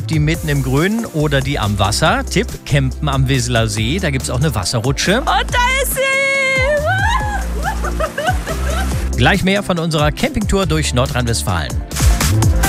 die mitten im Grünen oder die am Wasser. Tipp, campen am Wisseler See, da gibt es auch eine Wasserrutsche. Und da ist sie! Gleich mehr von unserer Campingtour durch Nordrhein-Westfalen.